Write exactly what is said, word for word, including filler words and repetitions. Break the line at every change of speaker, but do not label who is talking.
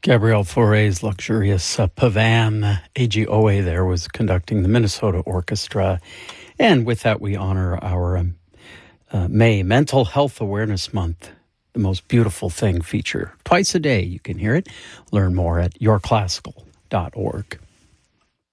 Gabrielle Fauré's luxurious uh, Pavan. A G Owe there was conducting the Minnesota Orchestra. And with that, we honor our um, uh, May Mental Health Awareness Month, the most beautiful thing feature. Twice a day, you can hear it. Learn more at your classical dot org.